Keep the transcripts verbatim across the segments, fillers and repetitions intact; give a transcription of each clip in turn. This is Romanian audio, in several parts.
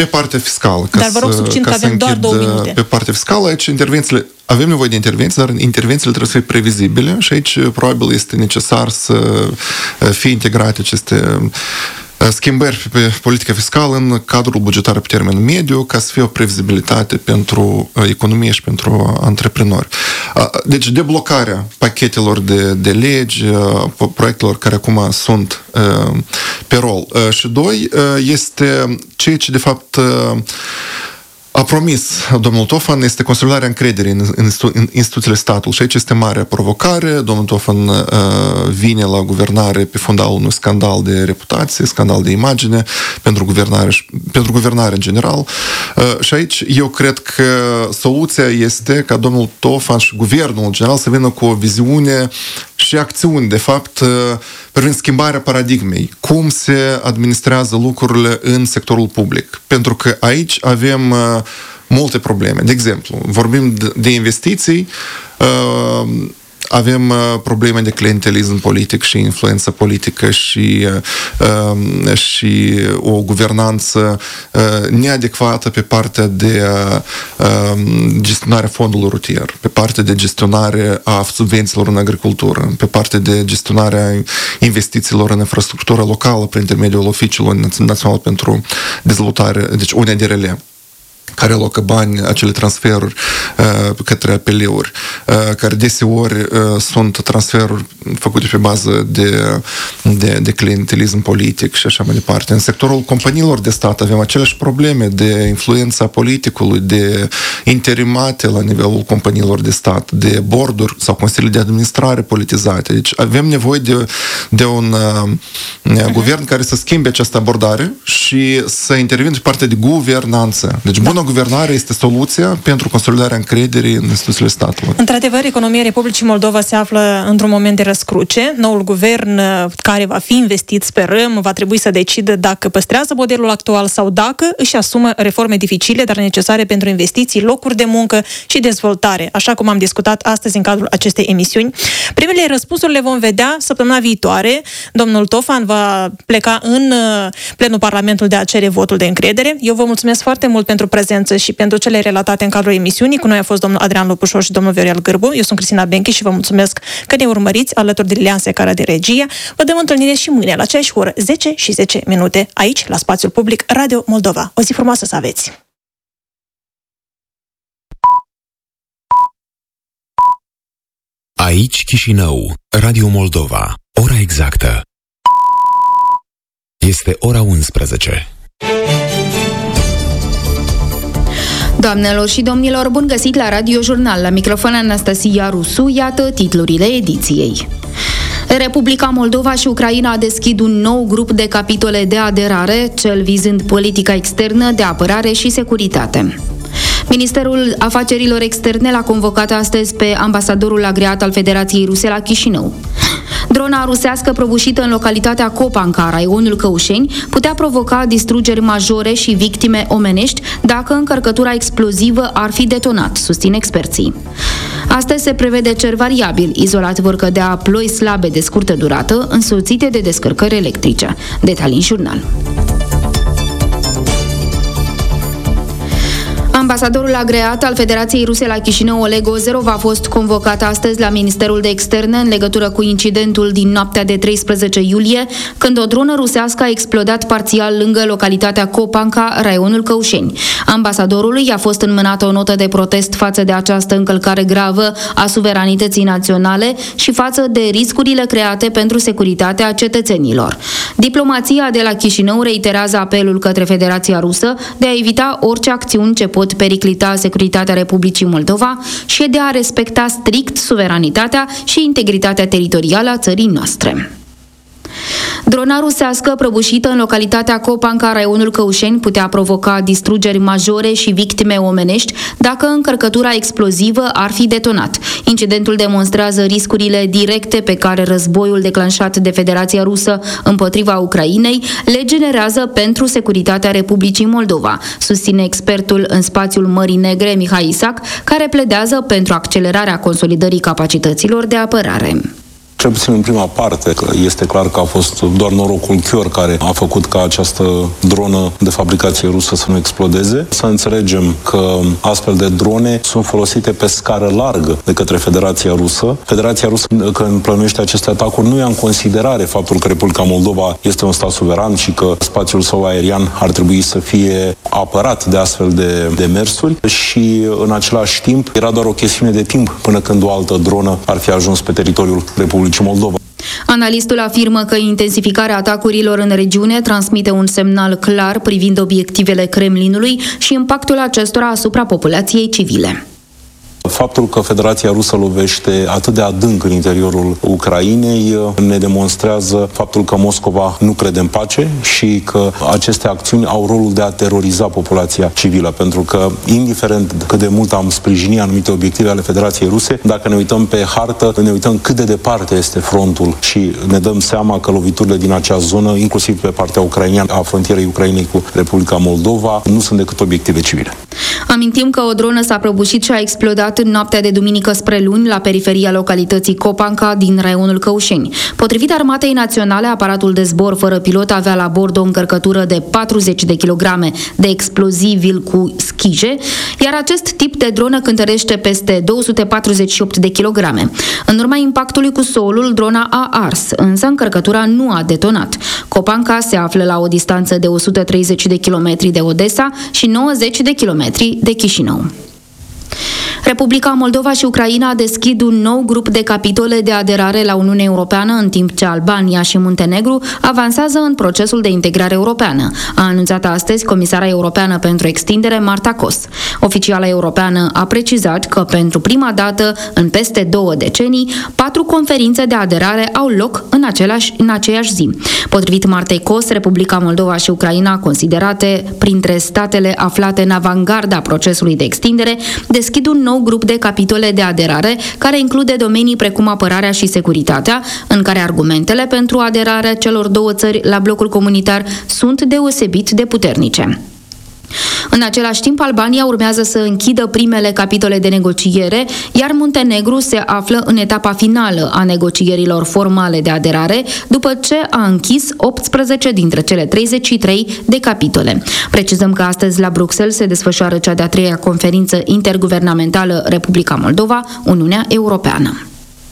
Pe partea fiscală. Dar vă rog succint că avem doar două minute. Pe partea fiscală, aici intervențiile, avem nevoie de intervenții, dar intervențiile trebuie să fie previzibile și aici probabil este necesar să fie integrate aceste schimbări pe politica fiscală în cadrul bugetar pe termen mediu, ca să fie o previzibilitate pentru economie și pentru antreprenori. Deci deblocarea pachetelor de, de legi, proiectelor care acum sunt pe rol. Și doi, este ceea ce de fapt a promis domnul Tofan, este consolidarea încrederii în, în, în instituțiile statului. Și aici este marea provocare. Domnul Tofan uh, vine la guvernare pe fundalul unui scandal de reputație, scandal de imagine pentru guvernare, pentru guvernare în general. Uh, și aici eu cred că soluția este ca domnul Tofan și guvernul în general să vină cu o viziune și acțiuni, de fapt, uh, privind schimbarea paradigmei. Cum se administrează lucrurile în sectorul public. Pentru că aici avem uh, multe probleme. De exemplu, vorbim de investiții, uh, avem uh, probleme de clientelism politic și influență politică și, uh, și o guvernanță uh, neadecvată pe partea de uh, gestionare fondului rutier, pe partea de gestionare a subvențiilor în agricultură, pe partea de gestionarea investițiilor în infrastructură locală prin intermediul Oficiului Național pentru Dezvoltare, deci U N D R L, care alocă bani, acele transferuri uh, către A P L-uri, uh, care deseori uh, sunt transferuri făcute pe bază de, de, de clientelism politic și așa mai departe. În sectorul companiilor de stat avem aceleași probleme de influența politicului, de interimate la nivelul companiilor de stat, de borduri sau consilii de administrare politizate. Deci avem nevoie de, de un uh, uh-huh. guvern care să schimbe această abordare și să intervină pe partea de guvernanță. Deci bună guvernare este soluția pentru consolidarea încrederii în instituțiile statului. Într-adevăr, economia Republicii Moldova se află într-un moment de răscruce. Noul guvern care va fi investit, sperăm, va trebui să decidă dacă păstrează modelul actual sau dacă își asumă reforme dificile, dar necesare pentru investiții, locuri de muncă și dezvoltare, așa cum am discutat astăzi în cadrul acestei emisiuni. Primele răspunsuri le vom vedea săptămâna viitoare. Domnul Tofan va pleca în plenul Parlamentului de a cere votul de încredere. Eu vă mulțumesc foarte mult pentru prezență și pentru cele relatate în cadrul emisiunii. Cu noi a fost domnul Adrian Lopușor și domnul Viorel Gârbu. Eu sunt Cristina Benchi și vă mulțumesc că ne urmăriți alături de Lilian Secara de regie. Vă dăm întâlnire și mâine la aceeași oră, zece și zece minute, aici, la Spațiul Public Radio Moldova. O zi frumoasă să aveți! Aici Chișinău, Radio Moldova. Ora exactă este ora unsprezece. Doamnelor și domnilor, bun găsit la Radio Jurnal. La microfon Anastasia Rusu, iată titlurile ediției. Republica Moldova și Ucraina deschid un nou grup de capitole de aderare, cel vizând politica externă, de apărare și securitate. Ministerul Afacerilor Externe l-a convocat astăzi pe ambasadorul agreat al Federației Ruse la Chișinău. Drona rusească prăbușită în localitatea Copanca, raionul Căușeni, putea provoca distrugeri majore și victime omenești dacă încărcătura explozivă ar fi detonat, susțin experții. Astăzi se prevede cer variabil, izolat vor cădea ploi slabe de scurtă durată, însoțite de descărcări electrice. Detalii în jurnal. Ambasadorul agreat al Federației Ruse la Chișinău, Oleg Ozerov, a fost convocat astăzi la Ministerul de Externe în legătură cu incidentul din noaptea de treisprezece iulie, când o dronă rusească a explodat parțial lângă localitatea Copanca, raionul Căușeni. Ambasadorului a fost înmânată o notă de protest față de această încălcare gravă a suveranității naționale și față de riscurile create pentru securitatea cetățenilor. Diplomația de la Chișinău reiterează apelul către Federația Rusă de a evita orice acțiuni ce pot periclita securitatea Republicii Moldova și de a respecta strict suveranitatea și integritatea teritorială a țării noastre. Drona rusească prăbușită în localitatea Copanca, raionul Căușeni, putea provoca distrugeri majore și victime omenești dacă încărcătura explozivă ar fi detonat. Incidentul demonstrează riscurile directe pe care războiul declanșat de Federația Rusă împotriva Ucrainei le generează pentru securitatea Republicii Moldova, susține expertul în spațiul Mării Negre, Mihai Isac, care pledează pentru accelerarea consolidării capacităților de apărare. Cel puțin în prima parte, că este clar că a fost doar norocul chior care a făcut ca această dronă de fabricație rusă să nu explodeze. Să înțelegem că astfel de drone sunt folosite pe scară largă de către Federația Rusă. Federația Rusă, când plănuiește aceste atacuri, nu ia în considerare faptul că Republica Moldova este un stat suveran și că spațiul său aerian ar trebui să fie apărat de astfel de demersuri și, în același timp, era doar o chestiune de timp până când o altă dronă ar fi ajuns pe teritoriul Republicii Moldova. Analistul afirmă că intensificarea atacurilor în regiune transmite un semnal clar privind obiectivele Kremlinului și impactul acestora asupra populației civile. Faptul că Federația Rusă lovește atât de adânc în interiorul Ucrainei ne demonstrează faptul că Moscova nu crede în pace și că aceste acțiuni au rolul de a teroriza populația civilă, pentru că, indiferent cât de mult am sprijini anumite obiective ale Federației Ruse, dacă ne uităm pe hartă, ne uităm cât de departe este frontul și ne dăm seama că loviturile din acea zonă, inclusiv pe partea ucraineană a frontierei Ucrainei cu Republica Moldova, nu sunt decât obiective civile. Amintim că o dronă s-a prăbușit și a explodat în noaptea de duminică spre luni la periferia localității Copanca din raionul Căușeni. Potrivit Armatei Naționale, aparatul de zbor fără pilot avea la bord o încărcătură de patruzeci de kilograme de explozibili cu schije, iar acest tip de dronă cântărește peste două sute patruzeci și opt de kilograme. În urma impactului cu solul, drona a ars, însă încărcătura nu a detonat. Copanca se află la o distanță de o sută treizeci de kilometri de Odessa și nouăzeci de kilometri de Chișinău. Republica Moldova și Ucraina deschid un nou grup de capitole de aderare la Uniunea Europeană, în timp ce Albania și Muntenegru avansează în procesul de integrare europeană, a anunțat astăzi comisara europeană pentru extindere, Marta Kos. Oficiala europeană a precizat că pentru prima dată în peste două decenii, patru conferințe de aderare au loc în, același, în aceeași zi. Potrivit Martei Kos, Republica Moldova și Ucraina, considerate printre statele aflate în avangarda procesului de extindere, deschid un nou grup de capitole de aderare care include domenii precum apărarea și securitatea, în care argumentele pentru aderarea celor două țări la blocul comunitar sunt deosebit de puternice. În același timp, Albania urmează să închidă primele capitole de negociere, iar Muntenegru se află în etapa finală a negocierilor formale de aderare, după ce a închis optsprezece dintre cele treizeci și trei de capitole. Precizăm că astăzi la Bruxelles se desfășoară cea de-a treia conferință interguvernamentală Republica Moldova, Uniunea Europeană.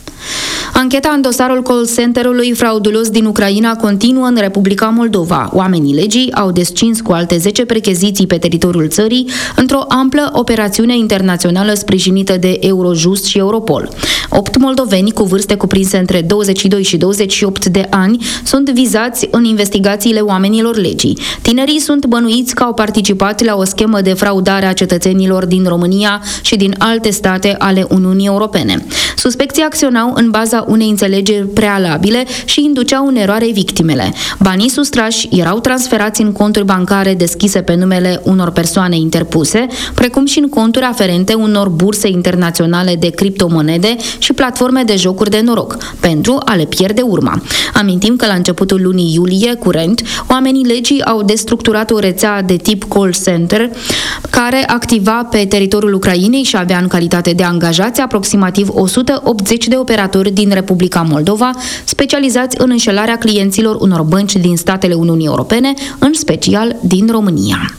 Ancheta în dosarul call center-ului fraudulos din Ucraina continuă în Republica Moldova. Oamenii legii au descins cu alte zece percheziții pe teritoriul țării într-o amplă operațiune internațională sprijinită de Eurojust și Europol. Opt moldoveni cu vârste cuprinse între douăzeci și doi și douăzeci și opt de ani sunt vizați în investigațiile oamenilor legii. Tinerii sunt bănuiți că au participat la o schemă de fraudare a cetățenilor din România și din alte state ale Uniunii Europene. Suspecții acționau în baza unei înțelegeri prealabile și induceau în eroare victimele. Banii sustrași erau transferați în conturi bancare deschise pe numele unor persoane interpuse, precum și în conturi aferente unor burse internaționale de criptomonede și platforme de jocuri de noroc, pentru a le pierde urma. Amintim că la începutul lunii iulie curent, oamenii legii au destructurat o rețea de tip call center care activa pe teritoriul Ucrainei și avea în calitate de angajați aproximativ o sută optzeci de operatori din Republica Moldova, specializați în înșelarea clienților unor bănci din statele Uniunii Europene, în special din România.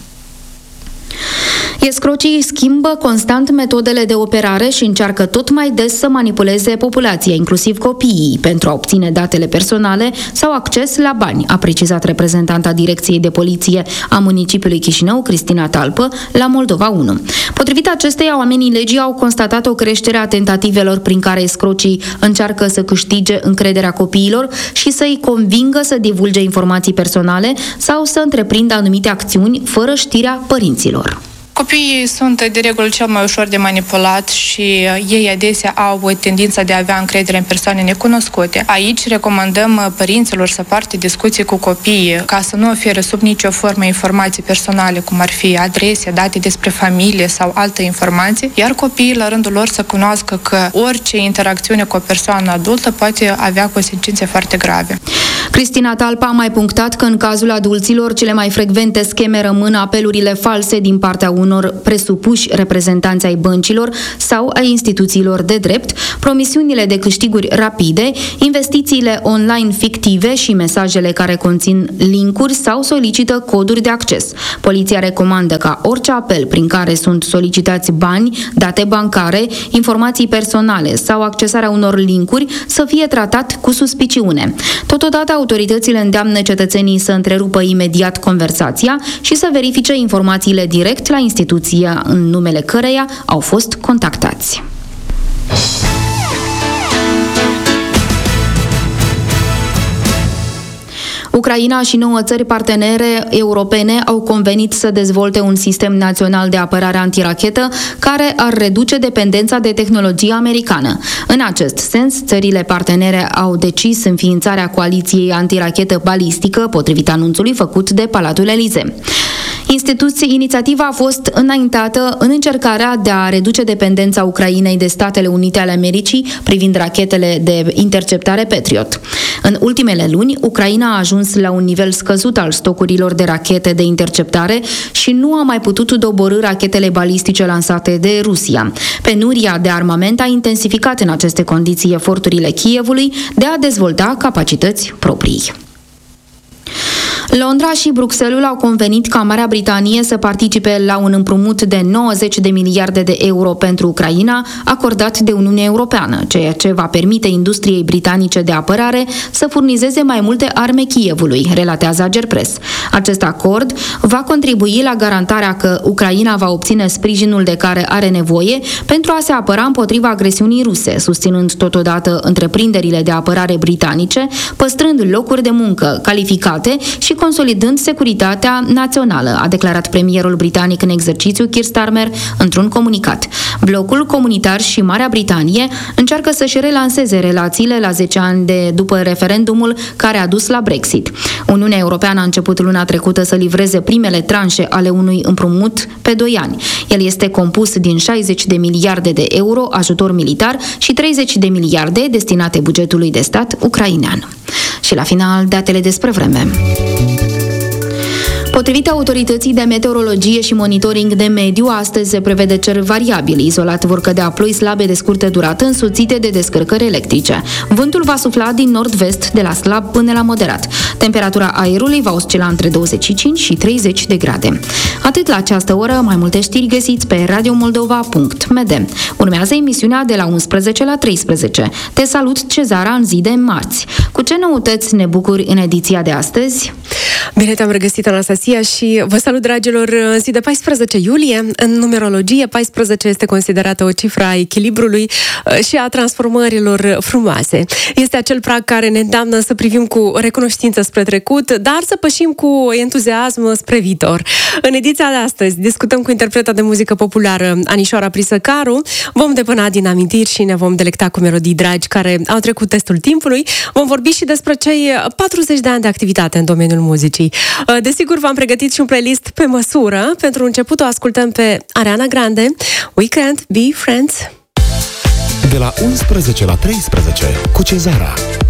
Escrocii schimbă constant metodele de operare și încearcă tot mai des să manipuleze populația, inclusiv copiii, pentru a obține datele personale sau acces la bani, a precizat reprezentanta Direcției de Poliție a municipiului Chișinău, Cristina Talpă, la Moldova unu. Potrivit acesteia, oamenii legii au constatat o creștere a tentativelor prin care escrocii încearcă să câștige încrederea copiilor și să-i convingă să divulge informații personale sau să întreprindă anumite acțiuni fără știrea părinților. Copiii sunt de regulă cel mai ușor de manipulat și ei adesea au tendința de a avea încredere în persoane necunoscute. Aici recomandăm părinților să poarte discuții cu copiii ca să nu ofere sub nicio formă informații personale, cum ar fi adrese, date despre familie sau alte informații, iar copiii la rândul lor să cunoască că orice interacțiune cu o persoană adultă poate avea consecințe foarte grave. Cristina Talpa a mai punctat că în cazul adulților cele mai frecvente scheme rămân apelurile false din partea unor unor presupuși reprezentanți ai băncilor sau ai instituțiilor de drept, promisiunile de câștiguri rapide, investițiile online fictive și mesajele care conțin linkuri sau solicită coduri de acces. Poliția recomandă ca orice apel prin care sunt solicitați bani, date bancare, informații personale sau accesarea unor linkuri să fie tratat cu suspiciune. Totodată, autoritățile îndeamnă cetățenii să întrerupă imediat conversația și să verifice informațiile direct la instituția în numele căreia au fost contactați. Ucraina și nouă țări partenere europene au convenit să dezvolte un sistem național de apărare antirachetă care ar reduce dependența de tehnologie americană. În acest sens, țările partenere au decis înființarea coaliției antirachetă balistică, potrivit anunțului făcut de Palatul Elizee. Instituția, inițiativa a fost înaintată în încercarea de a reduce dependența Ucrainei de Statele Unite ale Americii privind rachetele de interceptare Patriot. În ultimele luni, Ucraina a ajuns la un nivel scăzut al stocurilor de rachete de interceptare și nu a mai putut doborî rachetele balistice lansate de Rusia. Penuria de armament a intensificat în aceste condiții eforturile Kievului de a dezvolta capacități proprii. Londra și Bruxelles au convenit ca Marea Britanie să participe la un împrumut de nouăzeci de miliarde de euro pentru Ucraina, acordat de Uniunea Europeană, ceea ce va permite industriei britanice de apărare să furnizeze mai multe arme Kievului, relatează Agerpres. Acest acord va contribui la garantarea că Ucraina va obține sprijinul de care are nevoie pentru a se apăra împotriva agresiunii ruse, susținând totodată întreprinderile de apărare britanice, păstrând locuri de muncă calificate și consolidând securitatea națională, a declarat premierul britanic în exercițiu Keir Starmer într-un comunicat. Blocul comunitar și Marea Britanie încearcă să-și relanseze relațiile la zece ani de după referendumul care a dus la Brexit. Uniunea Europeană a început luna trecută să livreze primele tranșe ale unui împrumut pe doi ani. El este compus din șaizeci de miliarde de euro ajutor militar și treizeci de miliarde destinate bugetului de stat ucrainean. Și la final, datele despre vreme. Potrivit autorității de meteorologie și monitoring de mediu, astăzi se prevede cer variabil. Izolat vor cădea ploi slabe de scurtă durată, însoțite de descărcări electrice. Vântul va sufla din nord-vest, de la slab până la moderat. Temperatura aerului va oscila între douăzeci și cinci și treizeci de grade. Atât la această oră, mai multe știri găsiți pe radio moldova punct m d. Urmează emisiunea de la unsprezece la treisprezece. Te salut, Cezara, în zi de marți. Cu ce noutăți ne bucuri în ediția de astăzi? Bine te-am regăsit, Anastasia, și vă salut, dragilor, în zi de paisprezece iulie. În numerologie, paisprezece este considerată o cifră a echilibrului și a transformărilor frumoase. Este acel prag care ne îndeamnă să privim cu recunoștință spre trecut, dar să pășim cu entuziasm spre viitor. În ediția de astăzi discutăm cu interpreta de muzică populară Anișoara Prisăcaru, vom depăna din amintiri și ne vom delecta cu melodii dragi care au trecut testul timpului. Vom vorbi și despre cei patruzeci de ani de activitate în domeniul muzicii. Desigur, v-am pregătit și un playlist pe măsură. Pentru început o ascultăm pe Ariana Grande, We Can't Be Friends. De la unsprezece la treisprezece cu Cezara.